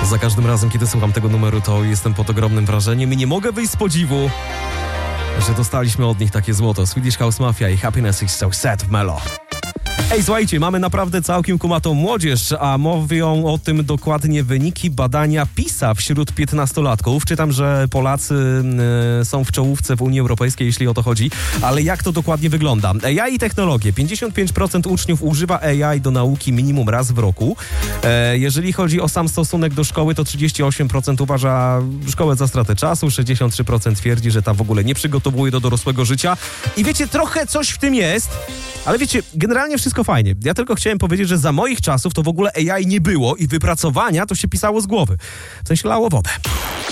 Za każdym razem, kiedy słucham tego numeru, to jestem pod ogromnym wrażeniem i nie mogę wyjść z podziwu, że dostaliśmy od nich takie złoto. Swedish House Mafia i Happiness is so sad w Melo. Ej, słuchajcie, mamy naprawdę całkiem kumatą młodzież, a mówią o tym dokładnie wyniki badania PISA wśród 15-latków. Czytam, że Polacy są w czołówce w Unii Europejskiej, jeśli o to chodzi, ale jak to dokładnie wygląda? AI i technologie. 55% uczniów używa AI do nauki minimum raz w roku. Jeżeli chodzi o sam stosunek do szkoły, to 38% uważa szkołę za stratę czasu, 63% twierdzi, że ta w ogóle nie przygotowuje do dorosłego życia. I wiecie, trochę coś w tym jest, ale wiecie, generalnie wszystko fajnie. Ja tylko chciałem powiedzieć, że za moich czasów to w ogóle AI nie było i wypracowania to się pisało z głowy. W sensie lało wodę.